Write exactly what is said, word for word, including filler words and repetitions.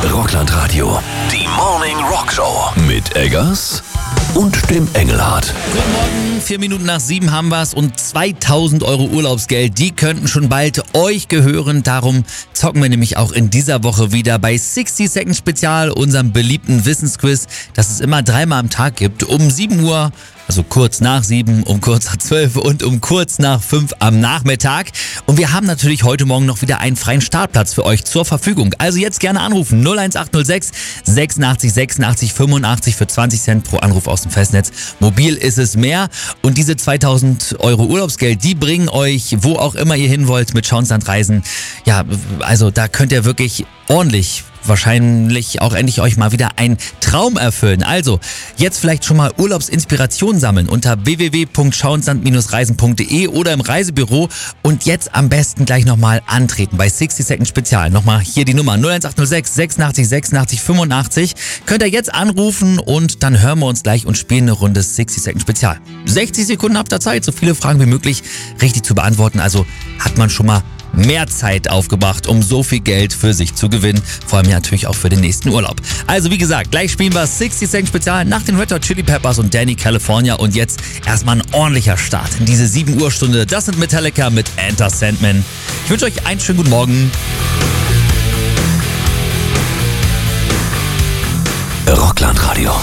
Rockland Radio. Die Morning Rock Show. Mit Eggers und dem Engelhardt. Guten Morgen, vier Minuten nach sieben haben wir's und zweitausend Euro Urlaubsgeld, die könnten schon bald euch gehören. Darum zocken wir nämlich auch in dieser Woche wieder bei sixty Second Spezial, unserem beliebten Wissensquiz, das es immer dreimal am Tag gibt. Um sieben Uhr, also kurz nach sieben, um kurz nach zwölf und um kurz nach fünf am Nachmittag. Und wir haben natürlich heute Morgen noch wieder einen freien Startplatz für euch zur Verfügung. Also jetzt gerne anrufen. null eins acht null sechs sechsundachtzig sechsundachtzig fünfundachtzig für zwanzig Cent pro Anruf aus dem Festnetz. Mobil ist es mehr. Und diese zweitausend Euro Urlaubsgeld, die bringen euch, wo auch immer ihr hin wollt, mit Schauensland Reisen. Ja, also da könnt ihr wirklich ordentlich wahrscheinlich auch endlich euch mal wieder einen Traum erfüllen. Also, jetzt vielleicht schon mal Urlaubsinspiration sammeln unter w w w punkt schauensland reisen punkt d e oder im Reisebüro und jetzt am besten gleich nochmal antreten bei sixty Second Spezial. Nochmal hier die Nummer null eins acht null sechs sechsundachtzig sechsundachtzig fünfundachtzig. Könnt ihr jetzt anrufen und dann hören wir uns gleich und spielen eine Runde sixty Second Spezial. sechzig Sekunden habt ihr Zeit, so viele Fragen wie möglich richtig zu beantworten. Also hat man schon mal mehr Zeit aufgebracht, um so viel Geld für sich zu gewinnen. Vor allem ja natürlich auch für den nächsten Urlaub. Also wie gesagt, gleich spielen wir sixty Second Spezial nach den Red Hot Chili Peppers und Danny California. Und jetzt erstmal ein ordentlicher Start in diese sieben Uhr Stunde. Das sind Metallica mit Enter Sandman. Ich wünsche euch einen schönen guten Morgen. Rockland Radio.